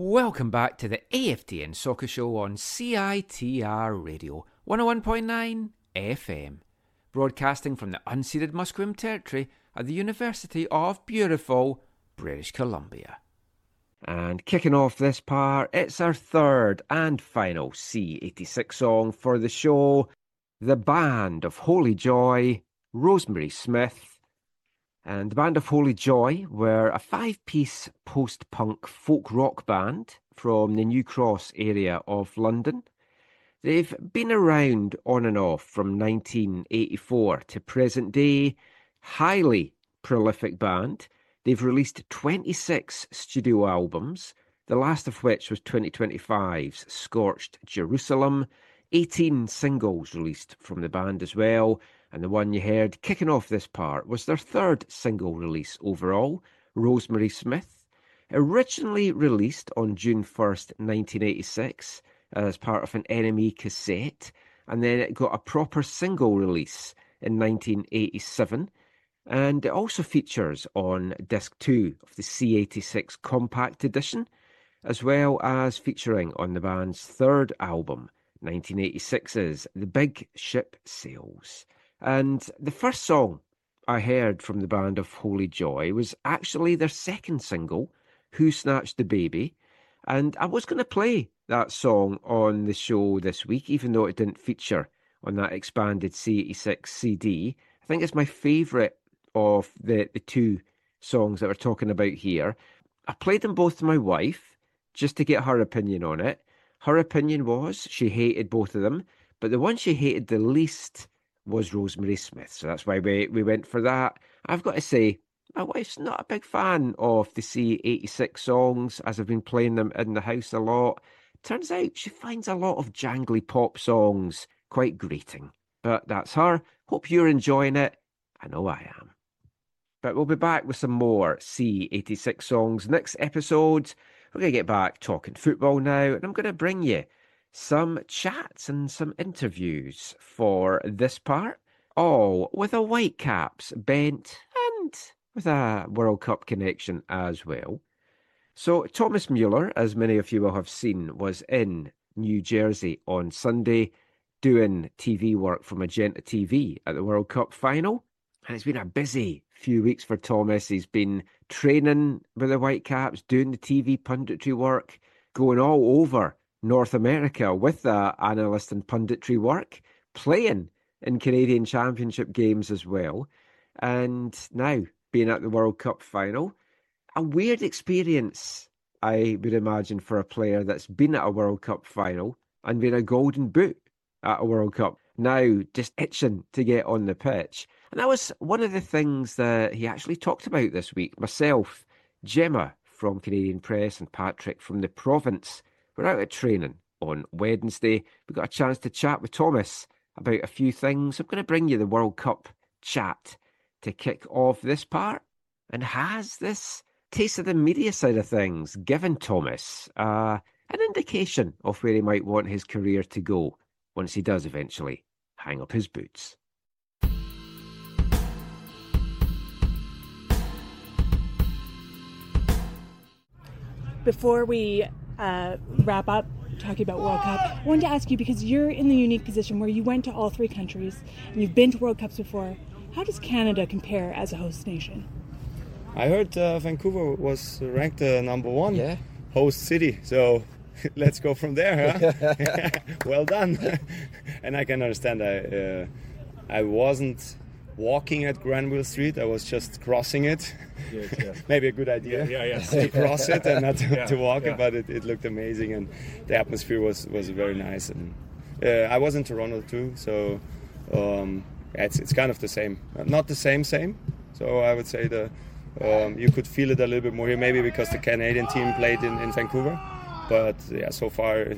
Welcome back to the AFTN Soccer Show on CITR Radio 101.9 FM, broadcasting from the unceded Musqueam territory at the University of beautiful British Columbia. And kicking off this part, it's our third and final C86 song for the show, The Band of Holy Joy, Rosemary Smith. And the Band of Holy Joy were a 5-piece post-punk folk rock band from the New Cross area of London. They've been around on and off from 1984 to present day. Highly prolific band. They've released 26 studio albums, the last of which was 2025's Scorched Jerusalem. 18 singles released from the band as well. And the one you heard kicking off this part was their third single release overall, Rosemary Smith. Originally released on June 1st, 1986, as part of an Enemy cassette, and then it got a proper single release in 1987. And it also features on disc 2 of the C86 Compact Edition, as well as featuring on the band's third album, 1986's The Big Ship Sails. And the first song I heard from the Band of Holy Joy was actually their second single, Who Snatched the Baby? And I was going to play that song on the show this week, even though it didn't feature on that expanded C86 CD. I think it's my favourite of the two songs that we're talking about here. I played them both to my wife, just to get her opinion on it. Her opinion was she hated both of them, but the one she hated the least was Rosemary Smith. So that's why we went for that. I've got to say, my wife's not a big fan of the C86 songs, as I've been playing them in the house a lot. Turns out she finds a lot of jangly pop songs quite grating. But that's her. Hope you're enjoying it. I know I am. But we'll be back with some more C86 songs next episode. We're going to get back talking football now, and I'm going to bring you some chats and some interviews for this part, all with a Whitecaps bent and with a World Cup connection as well. So Thomas Mueller, as many of you will have seen, was in New Jersey on Sunday doing TV work for Magenta TV at the World Cup final. And it's been a busy few weeks for Thomas. He's been training with the Whitecaps, doing the TV punditry work, going all over North America with that analyst and punditry work, playing in Canadian Championship games as well, and now being at the World Cup final. A weird experience, I would imagine, for a player that's been at a World Cup final and been a golden boot at a World Cup, now just itching to get on the pitch. And that was one of the things that he actually talked about this week. Myself, Gemma from Canadian Press, and Patrick from The Province we're out at training on Wednesday. We got a chance to chat with Thomas about a few things. I'm going to bring you the World Cup chat to kick off this part. And has this taste of the media side of things given Thomas an indication of where he might want his career to go once he does eventually hang up his boots? Before we wrap up talking about World Cup, I wanted to ask you, because you're in the unique position where you went to all three countries and you've been to World Cups before, how does Canada compare as a host nation? I heard Vancouver was ranked number one host city, so let's go from there, huh? Well done. And I can understand I wasn't walking at Granville Street, I was just crossing it. Yes. Maybe a good idea to cross it and not to walk it, but it looked amazing, and the atmosphere was very nice. And I was in Toronto too, so it's kind of the same. Not the same, so I would say you could feel it a little bit more here, maybe because the Canadian team played in Vancouver, but so far,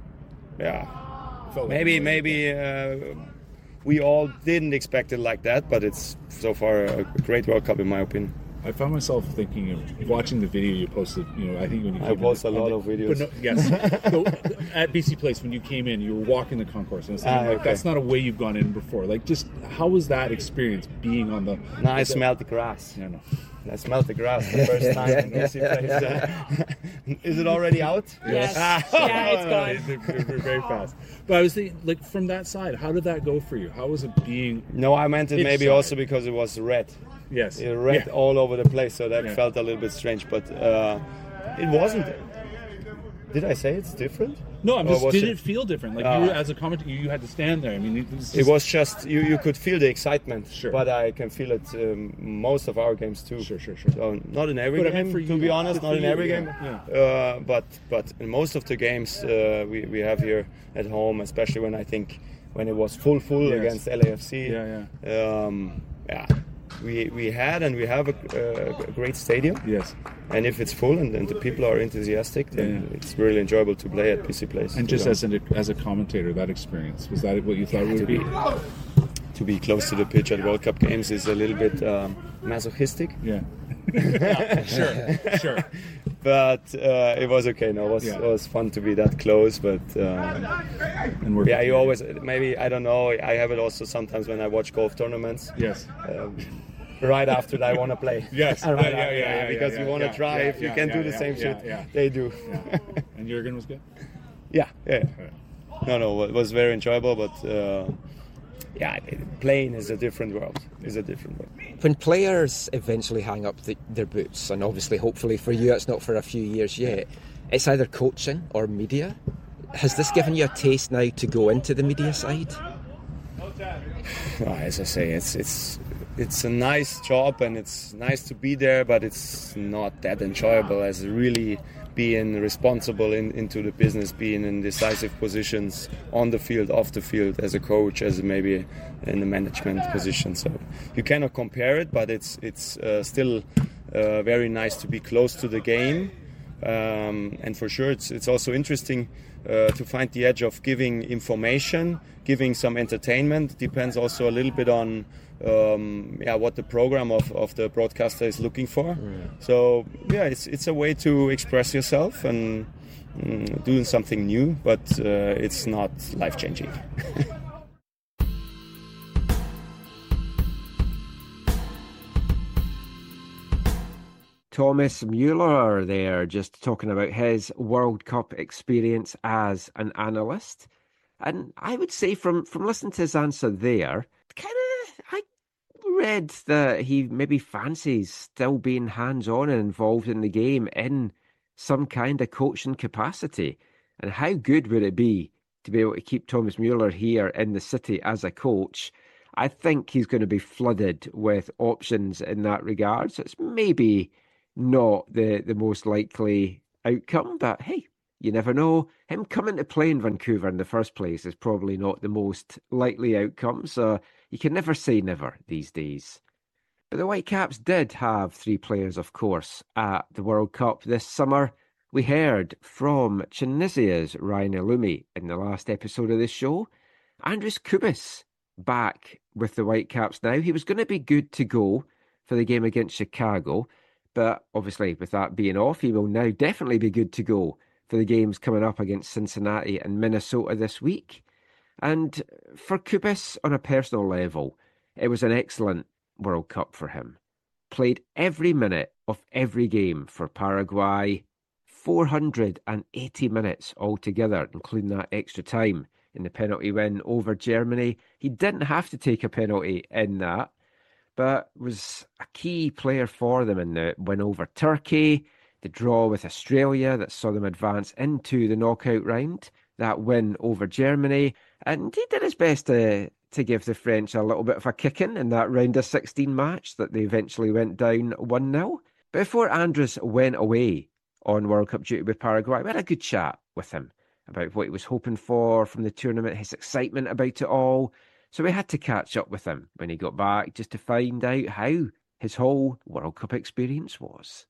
maybe we all didn't expect it like that, but it's so far a great World Cup in my opinion. I found myself thinking of watching the video you posted. I think when you I post a lot of videos. Yes. So, at BC Place, when you came in, you were walking the concourse, and that's not a way you've gone in before. Like, just how was that experience being on the? No, I smelled the grass. Yeah, no. I smelled the grass the first time in BC Place. Is it already out? Yes. It's gone. They're very fast. But I was thinking, like, from that side, how did that go for you? How was it being? No, I meant it maybe inside? also because it was red. Yes. It red all over the place, so that felt a little bit strange. But it wasn't. Did I say it's different? No, I'm just. Did it feel different? Like you, as a commentator, you had to stand there. I mean, it was just you could feel the excitement. Sure. But I can feel it most of our games too. Sure. So not in every game, to be honest, not in every game. Yeah. But in most of the games we have here at home, especially when it was full against LAFC. We had and we have a great stadium. Yes. And if it's full and the people are enthusiastic, then it's really enjoyable to play at BC Place. And just as a commentator, that experience, was that what you thought it would be? To be close to the pitch at World Cup games is a little bit masochistic. Yeah. Sure. But it was okay. No, it was fun to be that close. But you always, maybe, I don't know, I have it also sometimes when I watch golf tournaments. Yes. Right after that, I want to play. Yes. Because you want to try. If you can do the same shit, they do. And Jurgen was good? Yeah. No, it was very enjoyable, but playing is a different world. When players eventually hang up their boots, and obviously, hopefully for you, it's not for a few years yet, it's either coaching or media. Has this given you a taste now to go into the media side? As I say, it's a nice job and it's nice to be there, but it's not that enjoyable as really being responsible into the business, being in decisive positions on the field, off the field, as a coach, as maybe in the management position. So you cannot compare it, but it's still very nice to be close to the game. And for sure, it's also interesting to find the edge of giving information, giving some entertainment. Depends also a little bit on what the program of the broadcaster is looking for. So it's a way to express yourself and doing something new, but it's not life-changing. Thomas Müller there, just talking about his World Cup experience as an analyst. And I would say from listening to his answer there, I read that he maybe fancies still being hands-on and involved in the game in some kind of coaching capacity. And how good would it be to be able to keep Thomas Müller here in the city as a coach? I think he's going to be flooded with options in that regard. So it's maybe not the most likely outcome, but hey, you never know. Him coming to play in Vancouver in the first place is probably not the most likely outcome, so you can never say never these days. But the Whitecaps did have 3 players, of course, at the World Cup this summer. We heard from Tunisia's Ryan Elumi in the last episode of this show. Andris Kubis back with the Whitecaps now. He was going to be good to go for the game against Chicago, but obviously with that being off, he will now definitely be good to go for the games coming up against Cincinnati and Minnesota this week. And for Kubis, on a personal level, it was an excellent World Cup for him. Played every minute of every game for Paraguay, 480 minutes altogether, including that extra time in the penalty win over Germany. He didn't have to take a penalty in that, but was a key player for them in the win over Turkey, the draw with Australia that saw them advance into the knockout round, that win over Germany, and he did his best to give the French a little bit of a kicking in that round of 16 match that they eventually went down 1-0. But before Andris went away on World Cup duty with Paraguay, we had a good chat with him about what he was hoping for from the tournament, his excitement about it all. So we had to catch up with him when he got back just to find out how his whole World Cup experience was.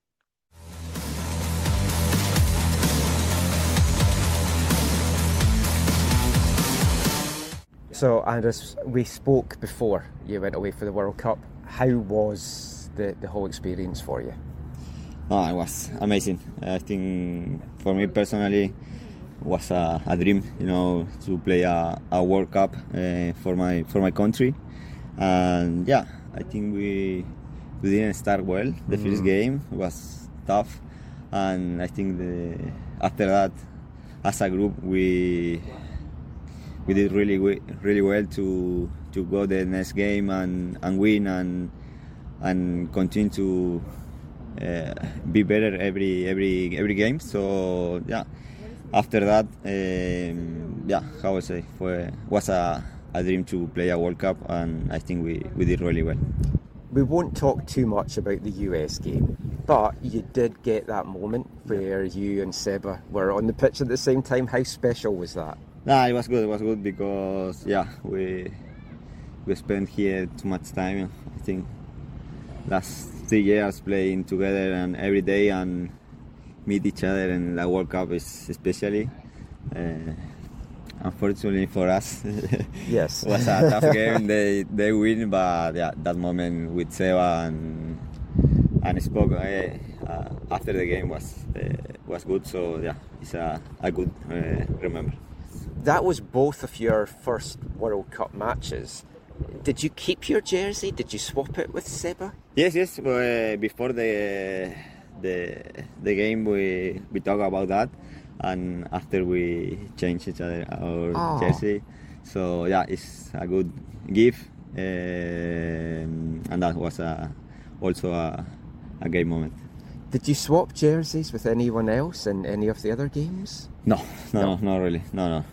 So, Andris, we spoke before you went away for the World Cup. How was the whole experience for you? Oh, it was amazing. I think for me personally, it was a dream, to play a World Cup for my country. And yeah, I think we didn't start well. The first game was tough, and I think after that, as a group, we did really well to go the next game and win and continue to be better every game. So yeah, after that, how I say, was a dream to play a World Cup, and I think we did really well. We won't talk too much about the US game, but you did get that moment where you and Seba were on the pitch at the same time. How special was that? Nah, it was good. It was good because we spent here too much time. I think last 3 years playing together and every day and meet each other, and the World Cup is especially. Unfortunately for us, yes, it was a tough game. They win, but yeah, that moment with Seba and Spock after the game was good. So yeah, it's a good remember. That was both of your first World Cup matches. Did you keep your jersey? Did you swap it with Seba? Yes. Before the game, we talk about that. And after we changed each other our jersey, so yeah, it's a good gift, and that was also a great moment. Did you swap jerseys with anyone else in any of the other games? No, not really. No.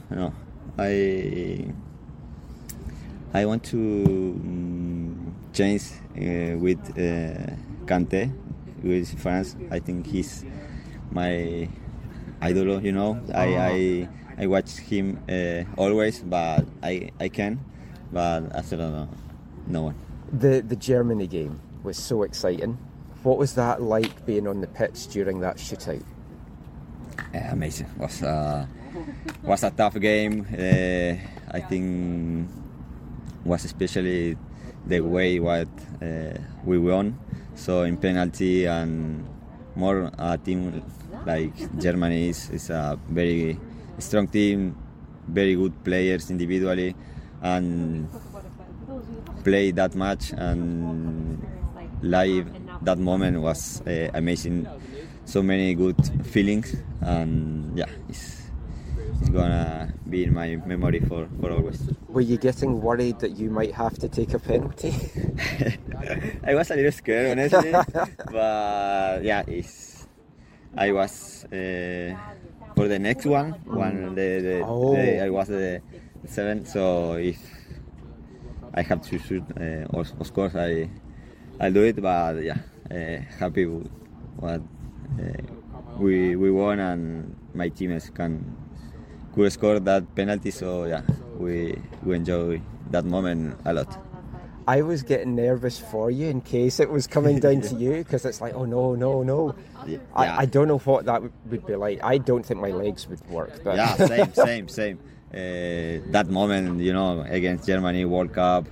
I want to change with Kanté, who is France. I think he's my idol, I watch him always, but I can. But I don't know, no one. The Germany game was so exciting. What was that like being on the pitch during that shootout? Amazing. Was a tough game. I think was especially the way what we won. So in penalty and more a team like Germany is a very strong team, very good players individually, and play that match and live that moment was amazing. So many good feelings, and yeah, it's gonna be in my memory for always. Were you getting worried that you might have to take a penalty? I was a little scared, honestly, but yeah, I was for the next one. I was the 7th, so if I have to shoot, of course I'll do it. But yeah, happy with what we won, and my teammates could score that penalty. So yeah, we enjoy that moment a lot. I was getting nervous for you in case it was coming down to you, because it's like, oh no. Yeah. I don't know what that would be like. I don't think my legs would work. But yeah, same. That moment, against Germany World Cup,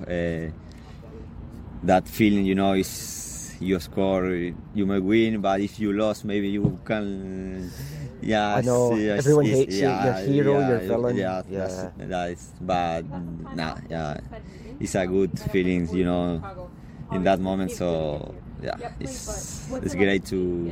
that feeling, is you score, you may win, but if you lost, maybe you can. Yeah, I know. Everyone hates you. Your hero, your villain. Yeah. That is bad. It's a good feeling, in that moment. So yeah, it's great to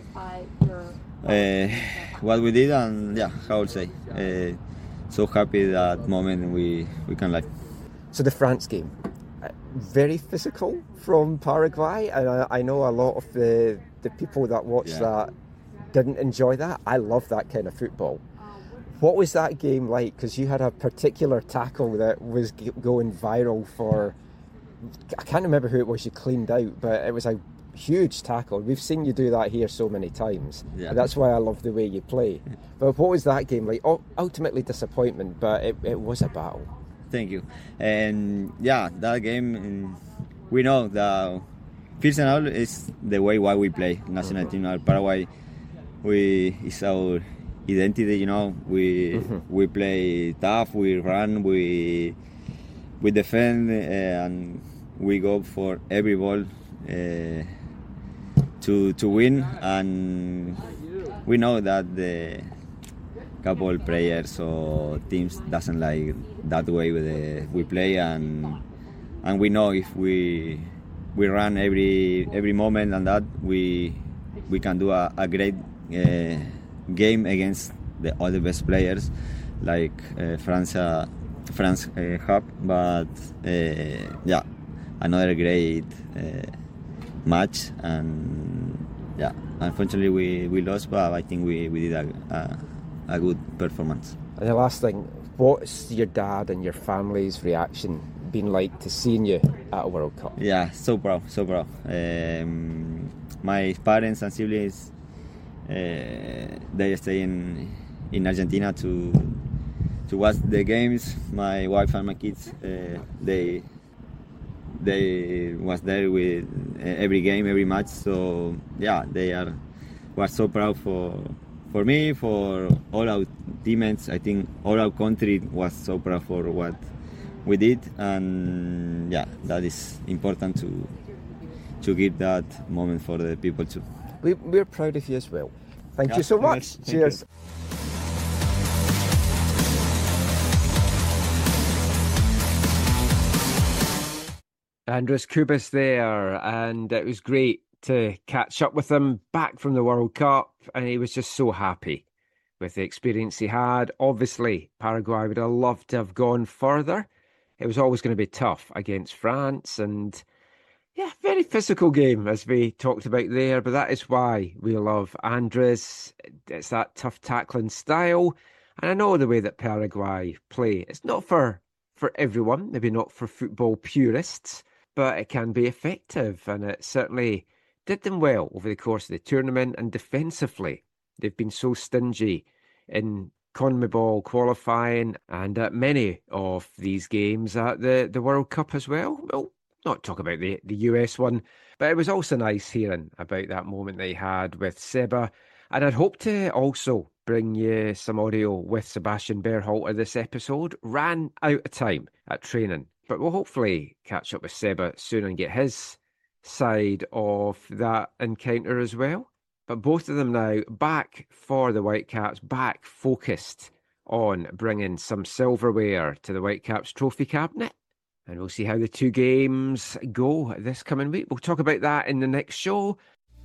what we did, and yeah, how I would say, so happy that moment we can like. So the France game, very physical from Paraguay, and I know a lot of the people that watch that didn't enjoy that. I love that kind of football. What was that game like? Because you had a particular tackle that was going viral for, I can't remember who it was you cleaned out, but it was a huge tackle. We've seen you do that here so many times. Yeah. That's why I love the way you play. But what was that game like? Ultimately disappointment, but it was a battle. Thank you. And yeah, that game, we know that first and all is the way why we play national team of Paraguay. It's our identity, we play tough, we run, we defend, and we go for every ball to win, and we know that the couple players or teams doesn't like that way we play, and we know if we run every moment and that we can do a great game against all the best players like France have, but yeah, another great match, and yeah, unfortunately we lost, but I think we did a good performance. And the last thing, what's your dad and your family's reaction been like to seeing you at a World Cup? Yeah, so proud. My parents and siblings, they stay in Argentina to watch the games. My wife and my kids, they was there with every game, every match. So yeah, was so proud for me, for all our teammates. I think all our country was so proud for what we did, and yeah, that is important to give that moment for the people too. We're proud of you as well. Thank you so much. Cheers. Andres Cubas there, and it was great to catch up with him back from the World Cup, and he was just so happy with the experience he had. Obviously, Paraguay would have loved to have gone further. It was always going to be tough against France, and yeah, very physical game as we talked about there, but that is why we love Andres. It's that tough tackling style, and I know the way that Paraguay play. It's not for everyone, maybe not for football purists, but it can be effective, and it certainly did them well over the course of the tournament. And defensively, they've been so stingy in CONMEBOL qualifying and at many of these games at the World Cup as well. Well, not talk about the US one, but it was also nice hearing about that moment they had with Seba. And I'd hope to also bring you some audio with Sebastian Berhalter this episode. Ran out of time at training, but we'll hopefully catch up with Seba soon and get his side of that encounter as well. But both of them now back for the Whitecaps, back focused on bringing some silverware to the Whitecaps trophy cabinet. And we'll see how the two games go this coming week. We'll talk about that in the next show.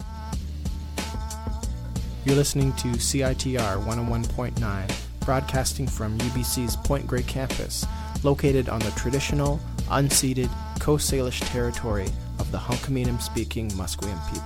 You're listening to CITR 101.9, broadcasting from UBC's Point Grey campus, located on the traditional, unceded Coast Salish territory of the Hunkaminam-speaking Musqueam people.